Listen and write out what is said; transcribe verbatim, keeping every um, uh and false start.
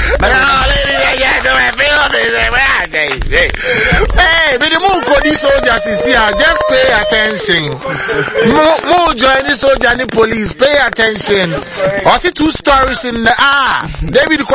Hey, but the moon could these soldiers is here. Just pay attention. More join the soldier and the police. Pay attention. I see two stories in the ah. David